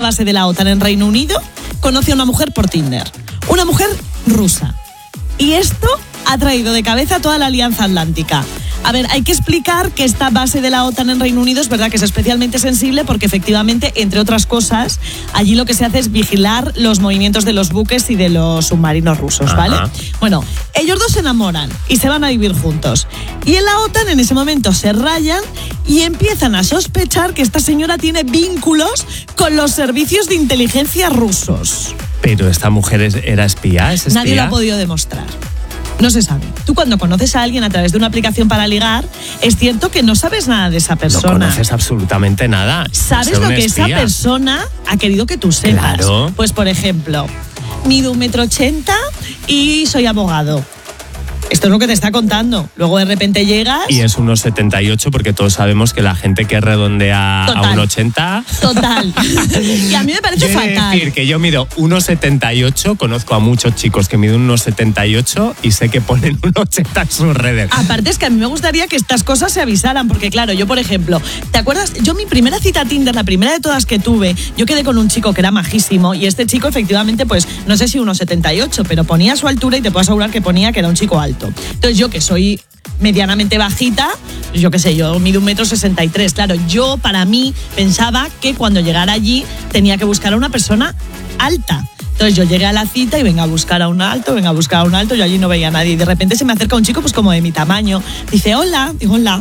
base de la OTAN en Reino Unido conoce a una mujer por Tinder. Una mujer rusa. Y esto ha traído de cabeza a toda la Alianza Atlántica. A ver, hay que explicar que esta base de la OTAN en Reino Unido es verdad que es especialmente sensible porque efectivamente, entre otras cosas, allí lo que se hace es vigilar los movimientos de los buques y de los submarinos rusos, ¿vale? Ajá. Bueno, ellos dos se enamoran y se van a vivir juntos. Y en la OTAN en ese momento se rayan y empiezan a sospechar que esta señora tiene vínculos con los servicios de inteligencia rusos. Pero esta mujer era espía, ¿es espía? Nadie lo ha podido demostrar. No se sabe. Tú cuando conoces a alguien a través de una aplicación para ligar, es cierto que no sabes nada de esa persona. No conoces absolutamente nada. Sabes Ser lo un que espía. esa persona ha querido que tú sepas. Claro. Pues, por ejemplo, mido 1,80 m y soy abogado. Esto es lo que te está contando. Luego de repente llegas... Y es 1,78 porque todos sabemos que la gente que redondea Total. a 1,80... Total. Y a mí me parece Yo he de fatal. decir que yo mido 1,78, conozco a muchos chicos que miden 1,78 y sé que ponen 1,80 en sus redes. Aparte es que a mí me gustaría que estas cosas se avisaran, porque claro, yo por ejemplo, ¿te acuerdas? Yo mi primera cita a Tinder, la primera de todas que tuve, yo quedé con un chico que era majísimo y este chico efectivamente, pues no sé si 1,78, pero ponía su altura y te puedo asegurar que ponía que era un chico alto. Entonces yo que soy medianamente bajita, yo qué sé, yo mido 1,63 m. Claro, yo para mí pensaba que cuando llegara allí tenía que buscar a una persona alta. Entonces yo llegué a la cita y venga a buscar a un alto, yo allí no veía a nadie. Y de repente se me acerca un chico pues como de mi tamaño. Dice, hola, digo, hola.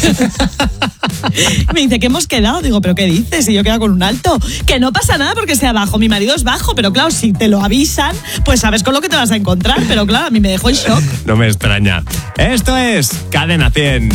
Me dice, ¿qué hemos quedado? Digo, ¿pero qué dices? Y yo quedo con un alto. Que no pasa nada porque sea bajo, mi marido es bajo, pero claro, si te lo avisan, pues sabes con lo que te vas a encontrar. Pero claro, a mí me dejó en shock. No me extraña. Esto es Cadena 100.